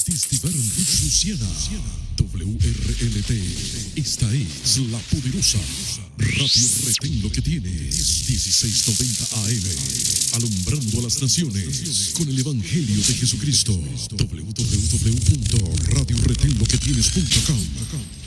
Esteban Rich Luciana, WRLT. Esta es la poderosa Radio Retén Lo que Tienes, 1690 AM, alumbrando a las naciones con el Evangelio de Jesucristo. www.radioretenloquetienes.com